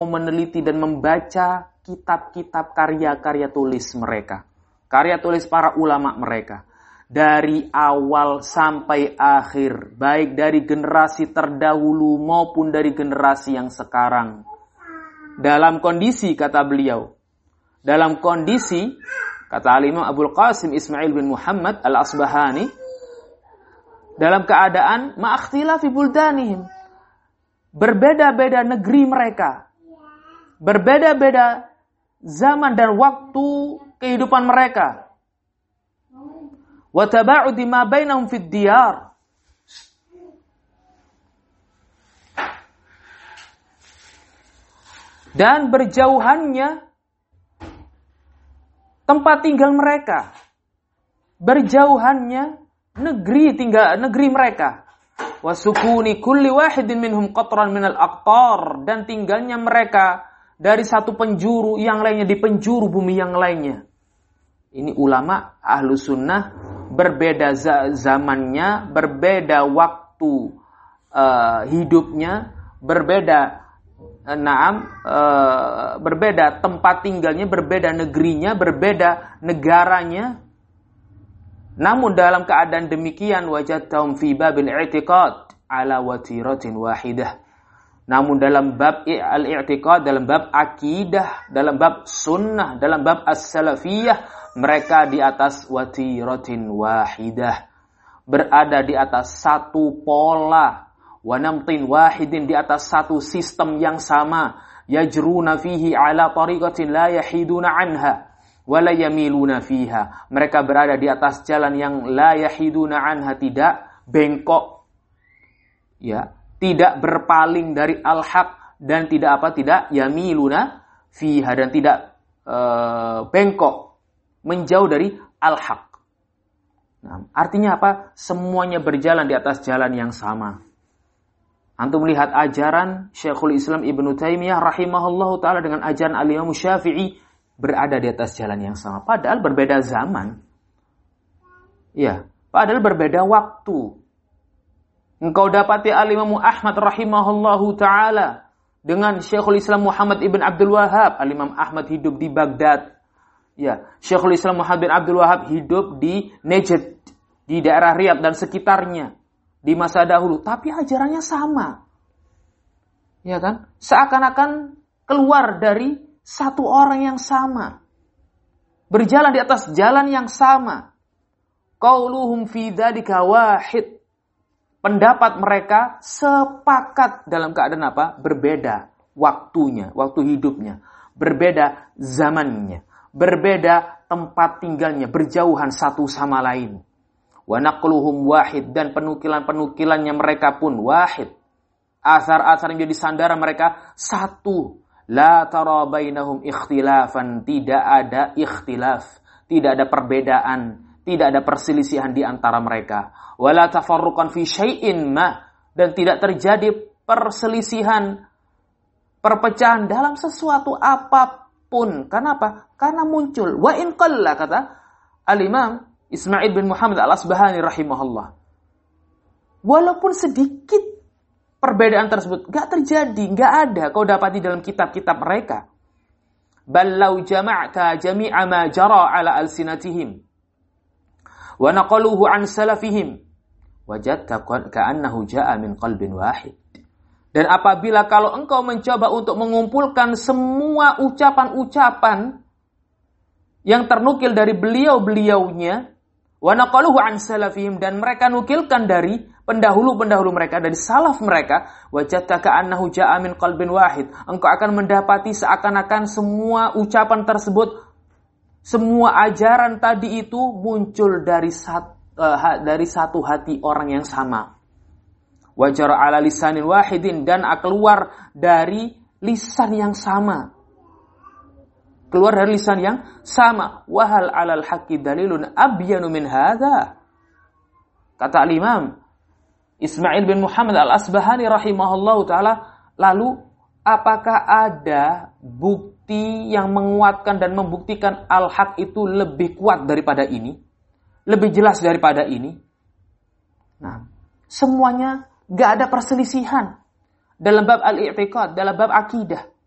meneliti dan membaca kitab-kitab karya-karya tulis mereka. Karya tulis para ulama mereka. Dari awal sampai akhir. Baik dari generasi terdahulu maupun dari generasi yang sekarang. Dalam kondisi, kata beliau. Dalam kondisi, kata Al-Imam Abul Qasim Ismail bin Muhammad Al-Asbahani. Dalam keadaan ma'akhtilafi buldanihim. Berbeda-beda negeri mereka. Berbeda-beda zaman dan waktu kehidupan mereka. Wa taba'udi ma bainahum fid diyar. Dan berjauhannya tempat tinggal mereka. Berjauhannya negeri mereka. Wa sukuni kulli wahidin minhum qatran minal aqtar, dan tinggalnya mereka dari satu penjuru yang lainnya di penjuru bumi yang lainnya. Ini ulama ahlu sunnah berbeda zamannya, berbeda waktu hidupnya, berbeda tempat tinggalnya, berbeda negerinya, berbeda negaranya. Namun dalam keadaan demikian wajadtahum fi babil i'tiqad ala watiratin wahidah. Namun dalam bab al-i'tiqad, dalam bab akidah, dalam bab sunnah, dalam bab as-salafiyah, mereka di atas watiratin wahidah. Berada di atas satu pola. Wa namtin wahidin, di atas satu sistem yang sama. Yajruna fihi ala tariqatin la yahiduna anha. Wa la yamiluna fiha. Mereka berada di atas jalan yang la yahiduna anha, tidak bengkok. Ya. Tidak berpaling dari al-haq, dan tidak yamiluna fiha, dan tidak bengkok menjauh dari al-haq. Nah, artinya apa? Semuanya berjalan di atas jalan yang sama. Antum melihat ajaran Syekhul Islam Ibnu Taimiyah rahimahullahu taala dengan ajaran Al-Imam Syafi'i berada di atas jalan yang sama, padahal berbeda zaman. Ya, padahal berbeda waktu. Engkau dapati Al-Imam Ahmad rahimahullahu ta'ala dengan Syekhul Islam Muhammad ibn Abdul Wahhab. Al-Imam Ahmad hidup di Baghdad. Ya, Syekhul Islam Muhammad bin Abdul Wahhab hidup di Najd, di daerah Riyadh dan sekitarnya di masa dahulu, tapi ajarannya sama. Ya kan? Seakan-akan keluar dari satu orang yang sama. Berjalan di atas jalan yang sama. Qauluhum fi dzalika wahid. Pendapat mereka sepakat dalam keadaan apa? Berbeda waktunya, waktu hidupnya. Berbeda zamannya. Berbeda tempat tinggalnya. Berjauhan satu sama lain. Wa naqluhum wahid. Dan penukilan-penukilannya mereka pun wahid. Asar-asar yang jadi sandaran mereka satu. La tara bainahum ikhtilafan. Tidak ada ikhtilaf. Tidak ada perbedaan. Tidak ada perselisihan di antara mereka. Wala tafarruqan fi syai'in ma, dan tidak terjadi perselisihan, perpecahan dalam sesuatu apapun. Kenapa? Karena muncul wa in qalla, kata Al-Imam Ismail bin Muhammad Al-Asbahani rahimahullah. Walaupun sedikit perbedaan tersebut enggak terjadi, enggak ada kau dapati dalam kitab-kitab mereka. Bal law jama'ta jami'a ma jara ala alsinatihim wa naqaluhu an salafihim wajadta ka'annahu ja'a min qalbin wahid. Dan apabila kalau engkau mencoba untuk mengumpulkan semua ucapan-ucapan yang ternukil dari beliau-beliaunya, wa naqaluhu an salafihim, dan mereka nukilkan dari pendahulu-pendahulu mereka, dari salaf mereka, wajadta ka'annahu ja'a min qalbin wahid. Engkau akan mendapati seakan-akan semua ucapan tersebut, semua ajaran tadi itu muncul dari satu hati orang yang sama. Wajar ala lisanin wahidin, dan keluar dari lisan yang sama. Keluar dari lisan yang sama. Wahal alal haqqi dalilun abyanu min hadza. Kata Al-Imam Ismail bin Muhammad Al-Asbahani rahimahullahu taala, lalu apakah ada bukti yang menguatkan dan membuktikan al-haq itu lebih kuat daripada ini? Lebih jelas daripada ini? Nah, semuanya gak ada perselisihan dalam bab al-i'tiqad, dalam bab akidah.